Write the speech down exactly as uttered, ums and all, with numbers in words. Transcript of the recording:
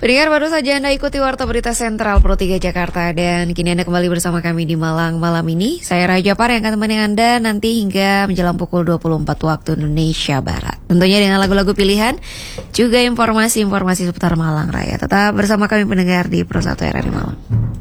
Pendengar, baru saja Anda ikuti Warta Berita Sentral Pro tiga Jakarta, dan kini Anda kembali bersama kami di Malang malam ini. Saya Raja Par yang akan menemani Anda nanti hingga menjelang pukul dua puluh empat waktu Indonesia Barat. Tentunya dengan lagu-lagu pilihan, juga informasi-informasi seputar Malang Raya. Tetap bersama kami pendengar di Pro satu R R I Malang.